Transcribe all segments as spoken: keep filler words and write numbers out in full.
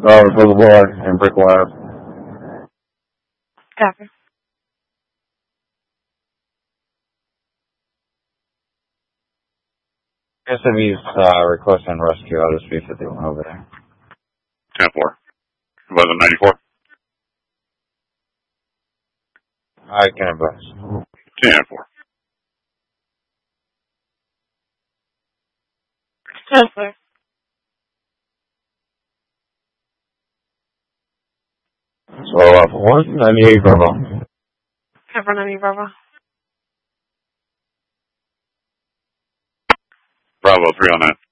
Robert Boulevard and Brick Lab. Copy. S M E's uh, requesting rescue. I'll just be fifty-one over there. ten four. Was it ninety-four? I can advise. ten four. Yes, sir. So, uh, one ninety-eight Bravo. Cover ninety Bravo. Bravo three oh nine.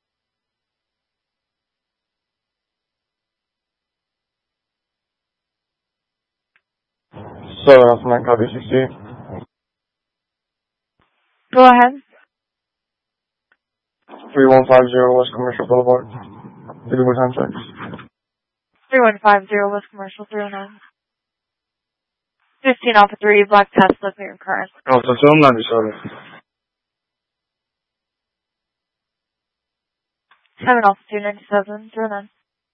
So, that's my copy sixty-eight. Go ahead. three one five zero West Commercial Boulevard. Give me more time checks. three one five zero West Commercial three oh nine. fifteen Alpha three, Black Tesla, clear cars. Oh, so I'm ninety-seven. seven Alpha two ninety-seven, three oh nine.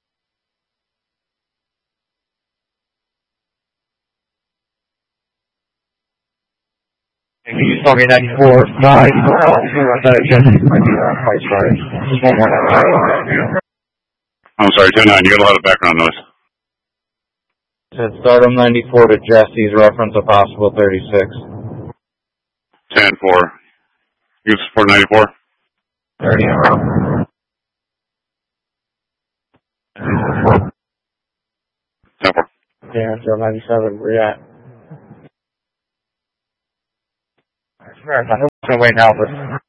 You told me ninety-four. nine. I'm sorry, ten nine. You got a lot of background noise. Said Stardom ninety-four to Jesse's reference a possible thirty-six. ten four. You support ninety-four? thirty. ten four. Yeah, so ninety-seven. Where you at? I swear, I'm going to wait now, but